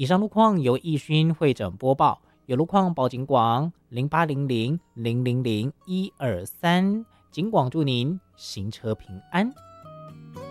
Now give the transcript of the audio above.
以上路况由义勋会诊播报，有路况报警广0800000123，警广祝您行车平安。